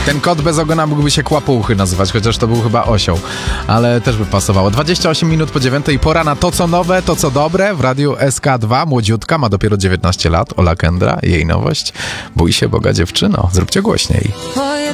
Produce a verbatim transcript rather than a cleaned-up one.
Ten kot bez ogona mógłby się Kłapułchy nazywać, chociaż to był chyba osioł, ale też by pasowało. dwadzieścia osiem minut po dziewiątej i pora na to, co nowe, to, co dobre w Radiu S K dwa. Młodziutka, ma dopiero dziewiętnaście lat, Ola Kendra, jej nowość. Bój się Boga, dziewczyno, zróbcie głośniej.